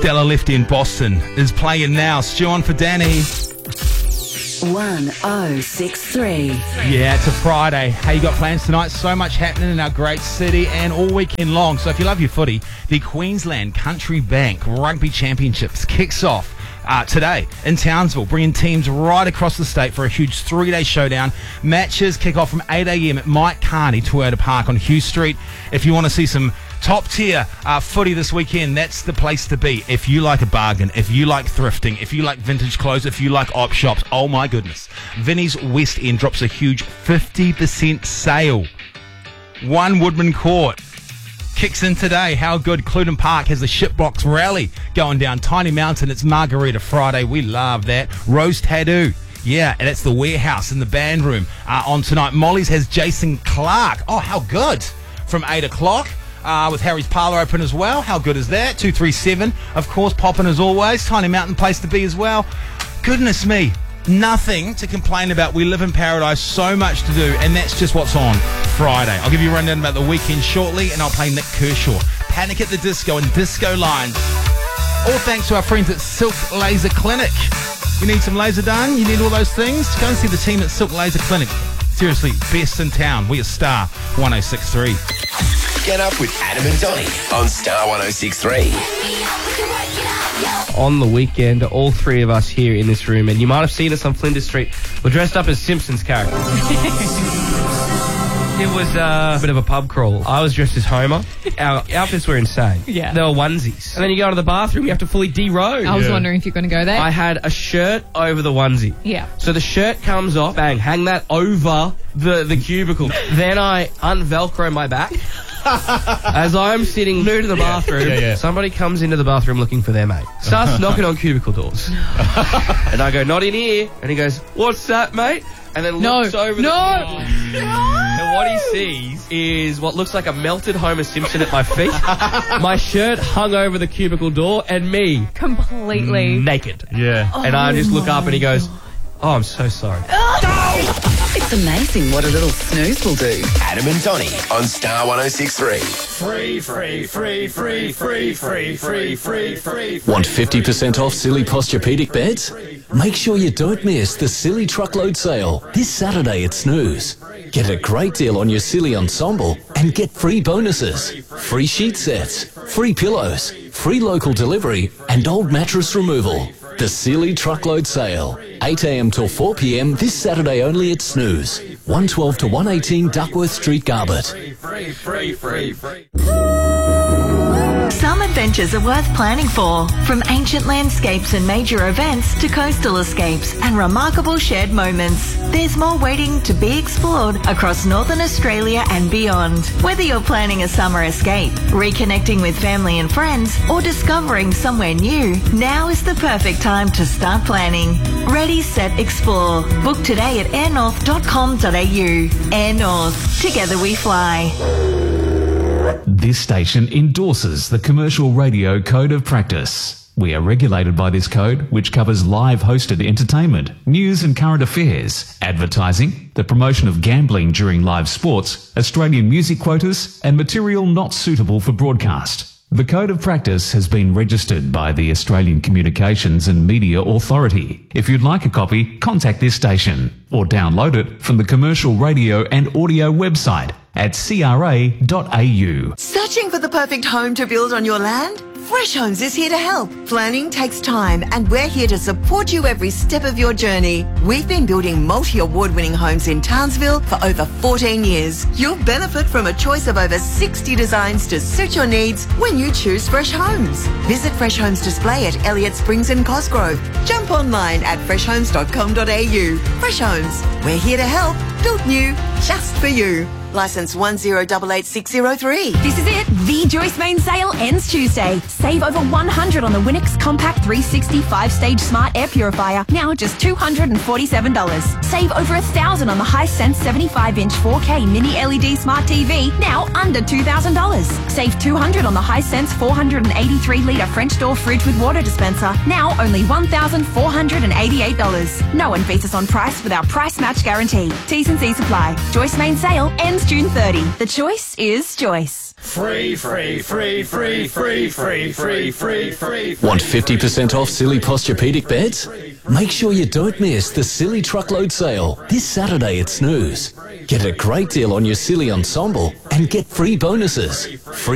Della Lefty in Boston is playing now. Stu on for Danny. 1063. Yeah, it's a Friday. Hey, you got plans tonight? So much happening in our great city and all weekend long. So if you love your footy, the Queensland Country Bank Rugby Championships kicks off today in Townsville, bringing teams right across the state for a huge 3-day showdown. Matches kick off from 8 a.m. at Mike Carney Toyota Park on Hugh Street. If you want to see some top-tier footy this weekend, that's the place to be. If you like a bargain, if you like thrifting, if you like vintage clothes, if you like op shops, oh my goodness. Vinnie's West End drops a huge 50% sale. One Woodman Court kicks in today. How good. Cluden Park has the Shipbox Rally going down. Tiny Mountain, it's Margarita Friday. We love that. Rose Tattoo. Yeah, and it's the Warehouse in the band room on tonight. Molly's has Jason Clark. Oh, how good. From 8 o'clock. With Harry's Parlour open as well. How good is that? 237, of course, popping as always. Tiny Mountain place to be as well. Goodness me, nothing to complain about. We live in paradise, so much to do, and that's just what's on Friday. I'll give you a rundown about the weekend shortly, and I'll play Nick Kershaw. Panic at the Disco and Disco Lines. All thanks to our friends at Silk Laser Clinic. You need some laser done? You need all those things? Go and see the team at Silk Laser Clinic. Seriously, best in town. We are Star 1063. Get up with Adam and Donnie on Star 1063. On the weekend, all three of us here in this room, and you might have seen us on Flinders Street, we're dressed up as Simpsons characters. It was a bit of a pub crawl. I was dressed as Homer. Our outfits were insane. Yeah. They were onesies. And then you go to the bathroom, you have to fully derobe. I was wondering if you're going to go there. I had a shirt over the onesie. Yeah. So the shirt comes off, bang, hang that over the cubicle. Then I unvelcro my back. As I'm sitting nude in the bathroom, somebody comes into the bathroom looking for their mate. Starts knocking on cubicle doors. And I go, not in here. And he goes, what's that, mate? And then looks over the and what he sees is what looks like a melted Homer Simpson at my feet. My shirt hung over the cubicle door and me completely naked. Yeah. And I just look up and he goes, oh, I'm so sorry. It's amazing what a little snooze will do. Adam and Donnie on Star 1063. Free. Want 50% off Silly Posturepedic beds? Make sure you don't miss the Silly Truckload Sale this Saturday at Snooze. Get a great deal on your Silly ensemble and get free bonuses. Free sheet sets, free pillows, free local delivery and old mattress removal. The Silly Truckload Sale, 8 a.m. till 4 p.m. this Saturday only at Snooze, 112 to 118 Duckworth Street, Garbett. Some adventures are worth planning for, from ancient landscapes and major events to coastal escapes and remarkable shared moments. There's more waiting to be explored across Northern Australia and beyond. Whether you're planning a summer escape, reconnecting with family and friends, or discovering somewhere new, now is the perfect time to start planning. Ready, set, explore. Book today at airnorth.com.au. Air North. Together we fly. This station endorses the Commercial Radio Code of Practice. We are regulated by this code, which covers live hosted entertainment, news and current affairs, advertising, the promotion of gambling during live sports, Australian music quotas, and material not suitable for broadcast. The Code of Practice has been registered by the Australian Communications and Media Authority. If you'd like a copy, contact this station or download it from the Commercial Radio and Audio website at cra.au. Searching for the perfect home to build on your land? Fresh Homes is here to help. Planning takes time and we're here to support you every step of your journey. We've been building multi-award-winning homes in Townsville for over 14 years. You'll benefit from a choice of over 60 designs to suit your needs when you choose Fresh Homes. Visit Fresh Homes Display at Elliott Springs and Cosgrove. Jump online at freshhomes.com.au. Fresh Homes, we're here to help. Built new, just for you. Licence 1088603. This is it. The Joyce Main sale ends Tuesday. Save over $100 on the Winix Compact 360 5-stage Smart Air Purifier, now just $247. Save over $1,000 on the Hisense 75-inch 4K Mini LED Smart TV, now under $2,000. Save $200 on the Hisense 483-litre French door fridge with water dispenser, now only $1,488. No one beats us on price with our price match guarantee. T's and C's apply. Joyce Main sale ends June 30. The choice is Joyce. Free. Want 50% off Silly Posturepedic beds? Make sure you don't miss the Silly Truckload Sale this Saturday at Snooze. Get a great deal on your Silly ensemble and get free bonuses. Free